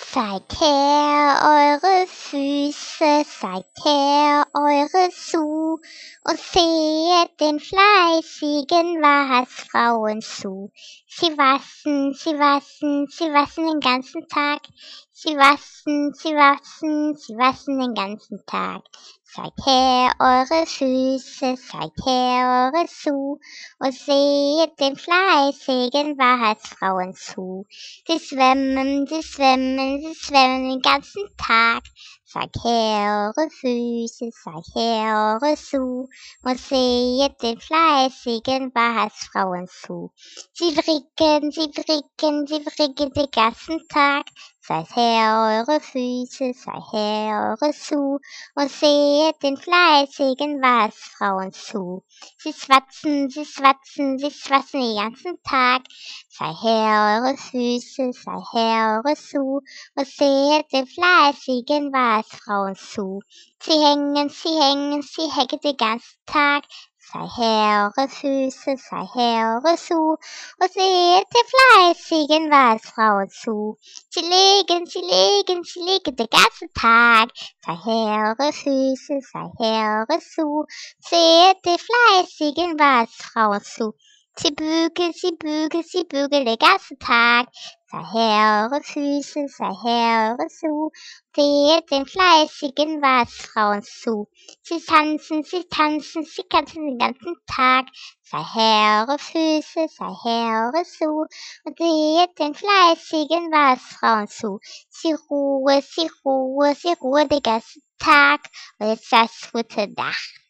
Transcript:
Zeigt her eure Füße, zeigt her eure Schuh und sehet den fleißigen Wahrheitsfrauen zu. Sie waschen, sie waschen, sie waschen den ganzen Tag. Sie waschen, sie waschen, sie waschen den ganzen Tag. Zeigt her eure Füße, zeigt her eure Schuh und sehet den fleißigen Wahrheitsfrauen zu. Sie schwemmen, sie schwemmen, sie schwemmen den ganzen Tag. Zeigt her eure Füße, zeigt her eure Schuh und sehet den fleißigen Wahrheitsfrauen zu. Sie fricken, sie fricken, sie fricken den ganzen Tag. Zeigt her eure Füße, zeigt her eure Schuh und sehet den fleißigen Wahrheitsfrauen zu. Sie schwatzen, sie schwatzen, sie schwatzen den ganzen Tag. Zeigt her eure Füße, zeigt her eure Schuh und sehet den fleißigen Wahrheitsfrauen zu. Sie hängen, sie hängen, sie hängen den ganzen Tag. Zeigt her eure Füße, zeigt her eure Schuh und sehet den fleißigen Wahrheitsfrauen zu. Sie legen, sie legen, sie legen den ganzen Tag. Zeigt her eure Füße, zeigt her eure Schuh, seht den fleißigen Wahrheitsfrauen zu. Sie bügeln, sie bügeln, sie bügeln den ganzen Tag. Zeigt her eure Füße, zeigt her eure Schuh, seht den fleißigen Wahrheitsfrauen zu. Sie tanzen, sie tanzen, sie tanzen den ganzen Tag. Zeigt her eure Füße, zeigt her eure Schuh und seht den fleißigen Wahrheitsfrauen zu. Sie ruhe, sie ruhe, sie ruhe den ganzen Tag. Und jetzt das gute Nacht.